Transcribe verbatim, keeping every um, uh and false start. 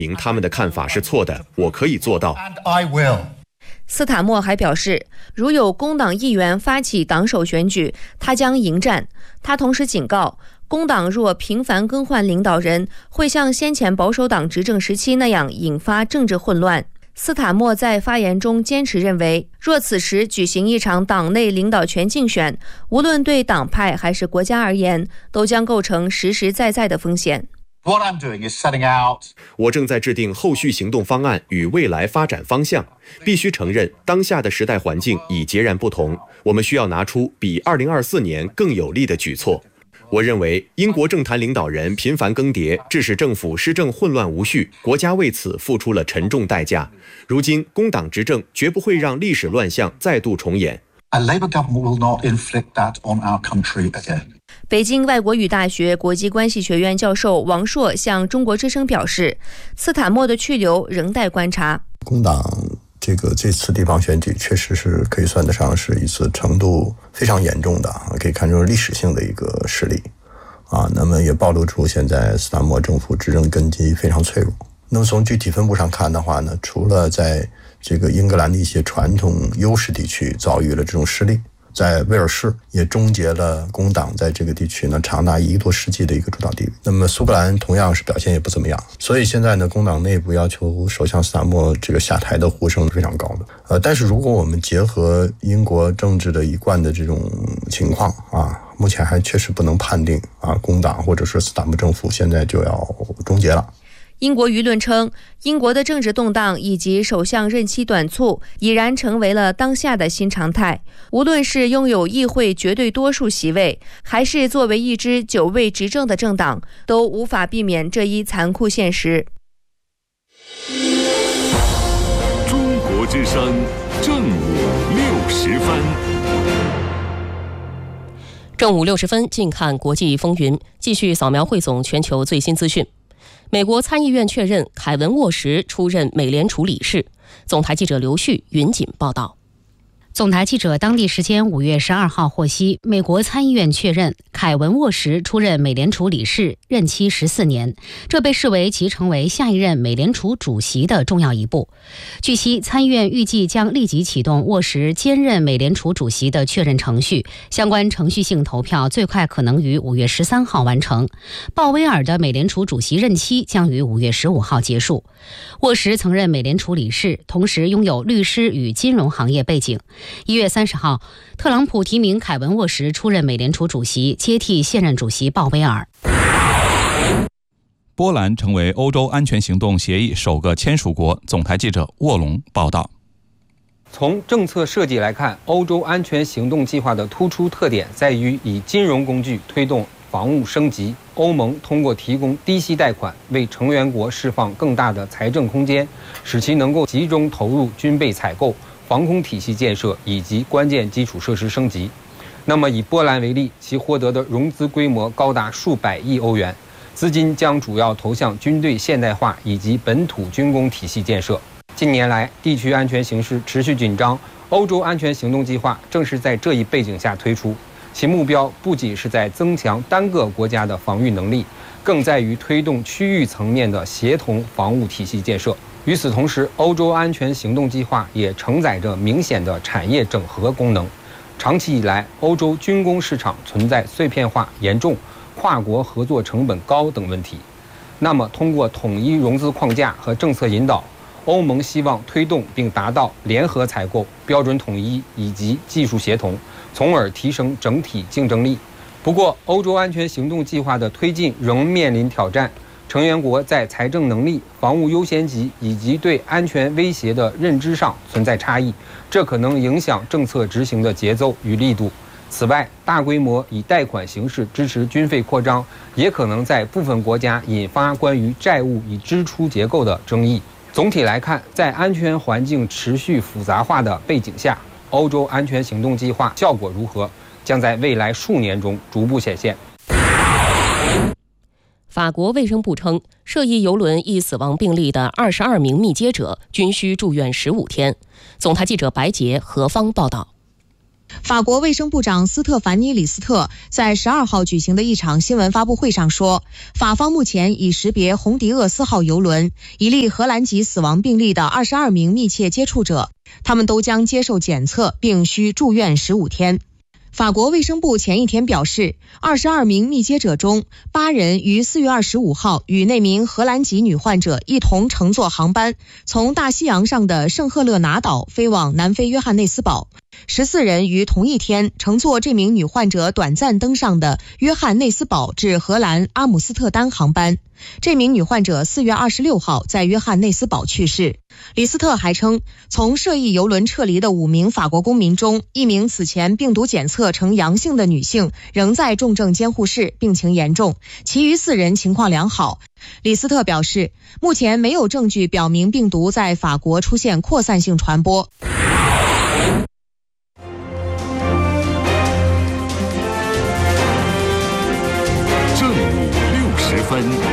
明他们的看法是错的，我可以做到。 斯塔默还表示，如有工党议员发起党首选举，他将迎战。他同时警告，工党若频繁更换领导人，会像先前保守党执政时期那样引发政治混乱。斯塔默在发言中坚持认为，若此时举行一场党内领导权竞选，无论对党派还是国家而言，都将构成实实在在的风险。 What I'm doing is setting out. 我正在制定后续行动方案与未来发展方向。必须承认，当下的时代环境已截然不同，我们需要拿出比二零二四年更有力的举措。我认为，英国政坛领导人频繁更迭，致使政府施政混乱无序，国家为此付出了沉重代价。如今，工党执政绝不会让历史乱象再度重演。 A Labour government will not inflict that on our country again. 北京外国语大学国际关系学院教授王硕向中国之声表示，斯塔默的去留仍待观察。 工党这个这次地方选举确实是可以算得上是一次程度非常严重的，可以看出历史性的一个失利啊。那么也暴露出现在斯塔默政府执政根基非常脆弱。那么从具体分布上看的话呢，除了在这个英格兰的一些传统优势地区遭遇了这种失利，在威尔士也终结了工党在这个地区呢长达一个多世纪的一个主导地位。那么苏格兰同样是表现也不怎么样，所以现在呢，工党内部要求首相斯塔默这个下台的呼声是非常高的。呃，但是如果我们结合英国政治的一贯的这种情况啊，目前还确实不能判定啊，工党或者是斯塔默政府现在就要终结了。 英国舆论称，英国的政治动荡以及首相任期短促已然成为了当下的新常态。无论是拥有议会绝对多数席位，还是作为一支久未执政的政党，都无法避免这一残酷现实。 中国之声正午六十分。 正午六十分，近看国际风云，继续扫描汇总全球最新资讯。美国参议院确认凯文·沃什出任美联储理事。总台记者刘旭云锦报道。 总台记者当地时间五月十二号获悉，美国参议院确认凯文·沃什出任美联储理事，任期十四年，这被视为其成为下一任美联储主席的重要一步。据悉，参议院预计将立即启动沃什兼任美联储主席的确认程序，相关程序性投票最快可能于五月十三号完成。鲍威尔的美联储主席任期将于五月十五号结束。沃什曾任美联储理事，同时拥有律师与金融行业背景。一月三十号，特朗普提名凯文·沃什出任美联储主席，接替现任主席鲍威尔。 波兰成为欧洲安全行动协议首个签署国。总台记者卧龙报道。 从政策设计来看，欧洲安全行动计划的突出特点在于以金融工具推动防务升级。欧盟通过提供低息贷款，为成员国释放更大的财政空间，使其能够集中投入军备采购、防空体系建设以及关键基础设施升级。那么以波兰为例，其获得的融资规模高达数百亿欧元，资金将主要投向军队现代化以及本土军工体系建设。近年来，地区安全形势持续紧张，欧洲安全行动计划正是在这一背景下推出。其目标不仅是在增强单个国家的防御能力，更在于推动区域层面的协同防务体系建设。与此同时，欧洲安全行动计划也承载着明显的产业整合功能。长期以来，欧洲军工市场存在碎片化严重、跨国合作成本高等问题。那么，通过统一融资框架和政策引导，欧盟希望推动并达到联合采购、标准统一以及技术协同，从而提升整体竞争力。不过，欧洲安全行动计划的推进仍面临挑战。成员国在财政能力、防务优先级以及对安全威胁的认知上存在差异，这可能影响政策执行的节奏与力度。此外，大规模以贷款形式支持军费扩张，也可能在部分国家引发关于债务与支出结构的争议。总体来看，在安全环境持续复杂化的背景下，欧洲安全行动计划效果如何，将在未来数年中逐步显现。 法国卫生部称，涉疫邮轮一死亡病例的二十二名密接者均需住院十五天。总台记者白洁何方报道。 法国卫生部长斯特凡尼·李斯特在十二号举行的一场新闻发布会上说，法方目前已识别红迪厄斯号邮轮一例荷兰籍死亡病例的二十二名密切接触者，他们都将接受检测并需住院十五天。法国卫生部前一天表示，二十二名密接者中，八人于四月二十五号与那名荷兰籍女患者一同乘坐航班，从大西洋上的圣赫勒拿岛飞往南非约翰内斯堡。十四人于同一天乘坐这名女患者短暂登上的约翰内斯堡至荷兰阿姆斯特丹航班。这名女患者四月二十六号在约翰内斯堡去世。李斯特还称，从涉疫邮轮撤离的五名法国公民中，一名此前病毒检测呈阳性的女性仍在重症监护室，病情严重，其余四人情况良好。李斯特表示，目前没有证据表明病毒在法国出现扩散性传播。 正午六十分。